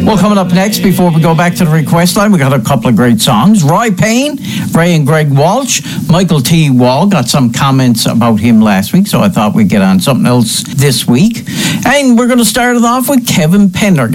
Well, coming up next, before we go back to the request line, we got a couple of great songs. Roy Payne, Ray and Greg Walsh, Michael T. Wall. Got some comments about him last week, so I thought we'd get on something else this week. And we're going to start it off with Kevin Pendergast.